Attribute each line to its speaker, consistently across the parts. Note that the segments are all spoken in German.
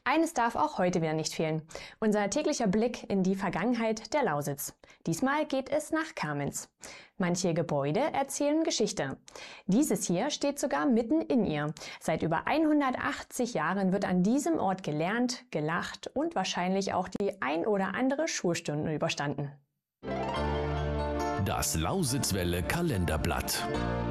Speaker 1: Eines darf auch heute wieder nicht fehlen. Unser täglicher Blick in die Vergangenheit der Lausitz. Diesmal geht es nach Kamenz. Manche Gebäude erzählen Geschichte. Dieses hier steht sogar mitten in ihr. Seit über 180 Jahren wird an diesem Ort gelernt, gelacht und wahrscheinlich auch die ein oder andere Schulstunde überstanden.
Speaker 2: Das Lausitzwelle Kalenderblatt.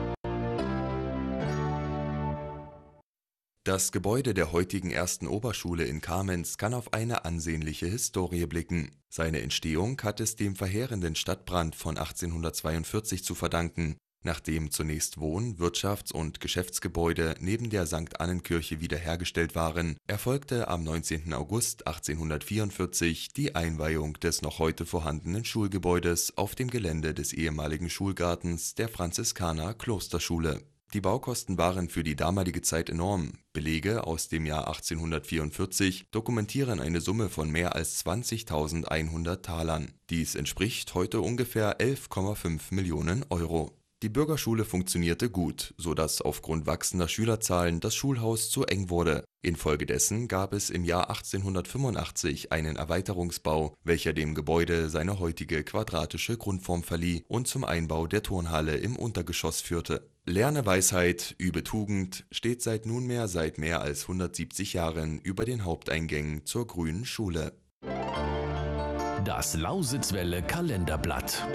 Speaker 3: Das Gebäude der heutigen ersten Oberschule in Kamenz kann auf eine ansehnliche Historie blicken. Seine Entstehung hat es dem verheerenden Stadtbrand von 1842 zu verdanken, nachdem zunächst Wohn-, Wirtschafts- und Geschäftsgebäude neben der St. Annenkirche wiederhergestellt waren, erfolgte am 19. August 1844 die Einweihung des noch heute vorhandenen Schulgebäudes auf dem Gelände des ehemaligen Schulgartens der Franziskaner-Klosterschule. Die Baukosten waren für die damalige Zeit enorm. Belege aus dem Jahr 1844 dokumentieren eine Summe von mehr als 20.100 Talern. Dies entspricht heute ungefähr 11,5 Millionen Euro. Die Bürgerschule funktionierte gut, sodass aufgrund wachsender Schülerzahlen das Schulhaus zu eng wurde. Infolgedessen gab es im Jahr 1885 einen Erweiterungsbau, welcher dem Gebäude seine heutige quadratische Grundform verlieh und zum Einbau der Turnhalle im Untergeschoss führte. Lerne Weisheit, übe Tugend steht seit mehr als 170 Jahren über den Haupteingängen zur Grünen Schule.
Speaker 2: Das Lausitzwelle Kalenderblatt.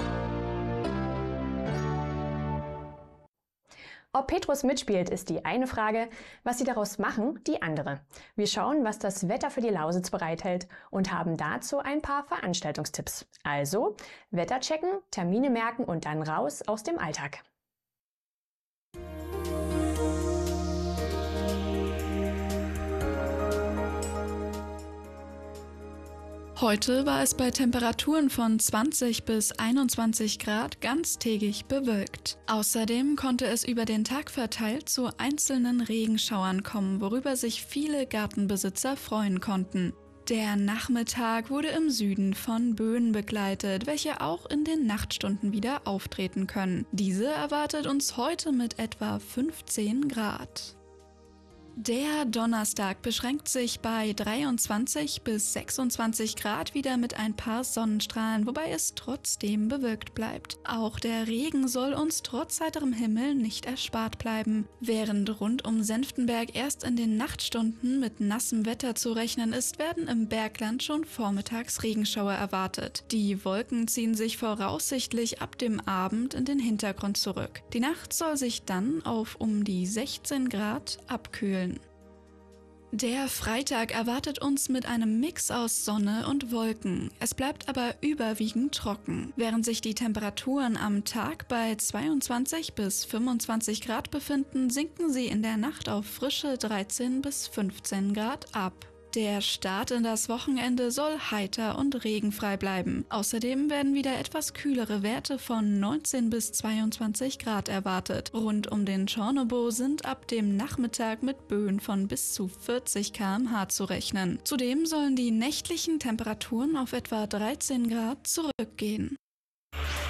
Speaker 1: Ob Petrus mitspielt, ist die eine Frage, was sie daraus machen, die andere. Wir schauen, was das Wetter für die Lausitz bereithält und haben dazu ein paar Veranstaltungstipps. Also, Wetter checken, Termine merken und dann raus aus dem Alltag.
Speaker 4: Heute war es bei Temperaturen von 20 bis 21 Grad ganztägig bewölkt. Außerdem konnte es über den Tag verteilt zu einzelnen Regenschauern kommen, worüber sich viele Gartenbesitzer freuen konnten. Der Nachmittag wurde im Süden von Böen begleitet, welche auch in den Nachtstunden wieder auftreten können. Diese erwartet uns heute mit etwa 15 Grad. Der Donnerstag beschränkt sich bei 23 bis 26 Grad wieder mit ein paar Sonnenstrahlen, wobei es trotzdem bewölkt bleibt. Auch der Regen soll uns trotz heiterem Himmel nicht erspart bleiben. Während rund um Senftenberg erst in den Nachtstunden mit nassem Wetter zu rechnen ist, werden im Bergland schon vormittags Regenschauer erwartet. Die Wolken ziehen sich voraussichtlich ab dem Abend in den Hintergrund zurück. Die Nacht soll sich dann auf um die 16 Grad abkühlen. Der Freitag erwartet uns mit einem Mix aus Sonne und Wolken. Es bleibt aber überwiegend trocken. Während sich die Temperaturen am Tag bei 22 bis 25 Grad befinden, sinken sie in der Nacht auf frische 13 bis 15 Grad ab. Der Start in das Wochenende soll heiter und regenfrei bleiben. Außerdem werden wieder etwas kühlere Werte von 19 bis 22 Grad erwartet. Rund um den Tschornobo sind ab dem Nachmittag mit Böen von bis zu 40 km/h zu rechnen. Zudem sollen die nächtlichen Temperaturen auf etwa 13 Grad zurückgehen.